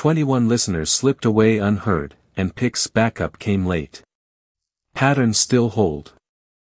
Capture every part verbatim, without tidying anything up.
twenty-one listeners slipped away unheard, and Pick's backup came late. Patterns still hold.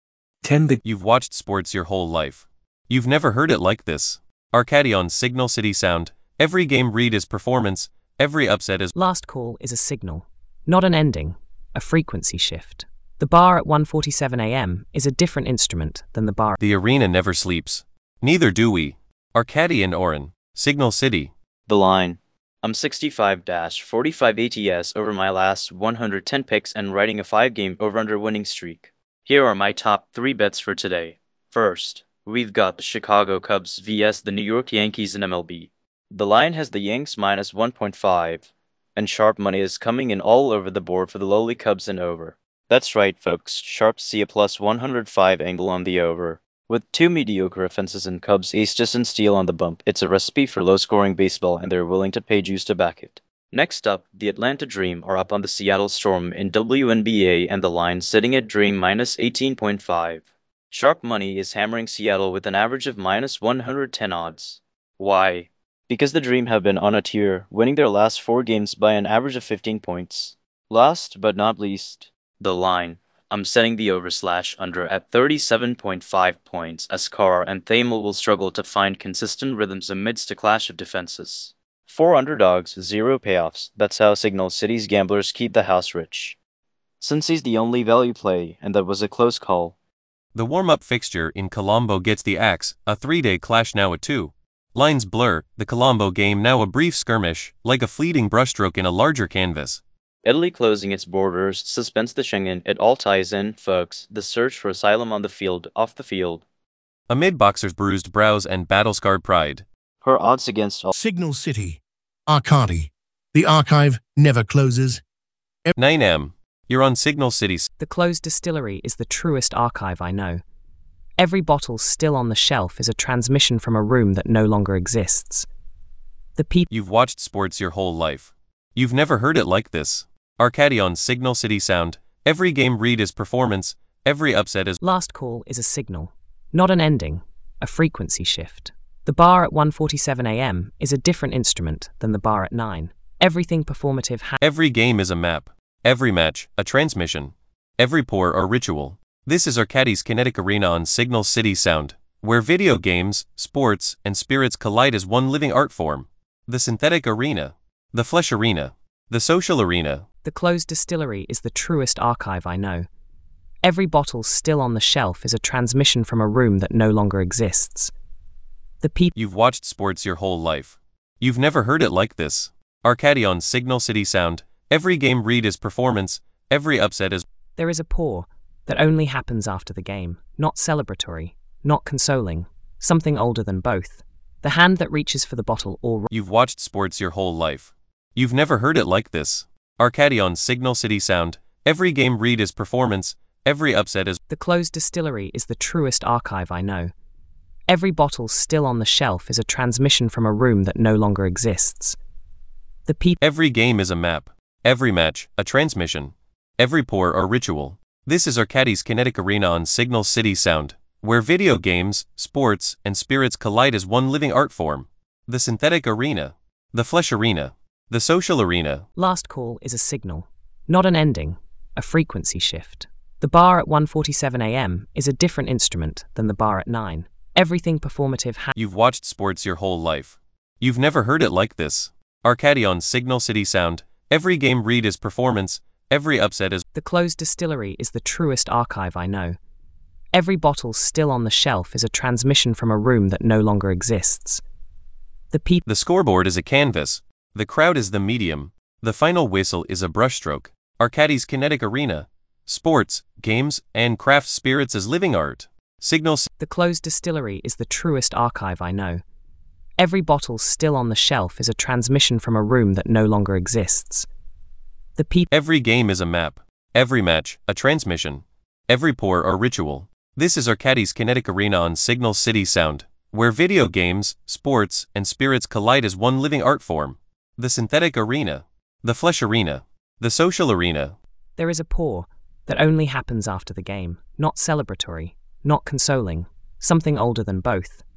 ten The You've watched sports your whole life. You've never heard it like this. Arcadi on Signal City Sound. Every game read is performance, every upset is... Last call is a signal, not an ending, a frequency shift. The bar at one forty-seven a m is a different instrument than the bar. The arena never sleeps. Neither do we. Arcadi and Oren. Signal City. The line. I'm sixty-five forty-five A T S over my last one hundred ten picks and riding a five game over-under winning streak. Here are my top three bets for today. First, we've got the Chicago Cubs versus the New York Yankees in M L B. The line has the Yanks minus one point five, and sharp money is coming in all over the board for the lowly Cubs and over. That's right, folks, sharps see a plus one hundred five angle on the over. With two mediocre offenses and Cubs aces and steal on the bump, it's a recipe for low-scoring baseball and they're willing to pay juice to back it. Next up, the Atlanta Dream are up on the Seattle Storm in W N B A and the line sitting at Dream minus eighteen point five. Sharp money is hammering Seattle with an average of minus one hundred ten odds. Why? Because the Dream have been on a tear, winning their last four games by an average of fifteen points. Last but not least, the line. I'm setting the over slash under at thirty-seven point five points as Carr and Thamel will struggle to find consistent rhythms amidst a clash of defenses. Four underdogs, zero payoffs. That's how Signal City's gamblers keep the house rich. Cincy's the only value play, and that was a close call. The warm-up fixture in Colombo gets the axe, a three-day clash now at two. Lines blur, the Colombo game now a brief skirmish, like a fleeting brushstroke in a larger canvas. Italy closing its borders, suspends the Schengen, it all ties in, folks, the search for asylum on the field, off the field. Amid boxers' bruised brows and battle-scarred pride. Her odds against all. Signal City. Arcadi. The archive never closes. nine a m You're on Signal City. The closed distillery is the truest archive I know. Every bottle still on the shelf is a transmission from a room that no longer exists. The people. You've watched sports your whole life. You've never heard it like this. Arcadi on Signal City Sound. Every game read is performance, every upset is... Last call is a signal, not an ending, a frequency shift. The bar at one forty-seven a m is a different instrument than the bar at nine. Everything performative ha- Every game is a map. Every match, a transmission. Every pour or ritual. This is Arcadi's Kinetic Arena on Signal City Sound, where video games, sports, and spirits collide as one living art form. The synthetic arena. The flesh arena. The social arena. The closed distillery is the truest archive I know. Every bottle still on the shelf is a transmission from a room that no longer exists. The people. You've watched sports your whole life. You've never heard it like this. Arcadi on Signal City Sound. Every game read is performance, every upset is... There is a pour that only happens after the game, not celebratory, not consoling, something older than both. The hand that reaches for the bottle or... You've watched sports your whole life. You've never heard it like this. Arcadi on Signal City Sound. Every game read is performance, every upset is... The closed distillery is the truest archive I know. Every bottle still on the shelf is a transmission from a room that no longer exists. The people. Every game is a map. Every match, a transmission. Every pour or ritual. This is Arcadi's Kinetic Arena on Signal City Sound, where video games, sports, and spirits collide as one living art form. The synthetic arena. The flesh arena. The social arena. Last call is a signal, not an ending, a frequency shift. The bar at one forty-seven a m is a different instrument than the bar at nine. Everything performative ha- You've watched sports your whole life. You've never heard it like this. Arcadi on Signal City Sound. Every game read is performance, every upset is... The closed distillery is the truest archive I know. Every bottle still on the shelf is a transmission from a room that no longer exists. The people. The scoreboard is a canvas. The crowd is the medium. The final whistle is a brushstroke. Arcadi's Kinetic Arena. Sports, games, and craft spirits as living art. Signal. The closed distillery is the truest archive I know. Every bottle still on the shelf is a transmission from a room that no longer exists. The people. Every game is a map. Every match, a transmission. Every pour or ritual. This is Arcadi's Kinetic Arena on Signal City Sound, where video games, sports, and spirits collide as one living art form. The synthetic arena. The flesh arena. The social arena. There is a pour that only happens after the game, not celebratory, not consoling, something older than both.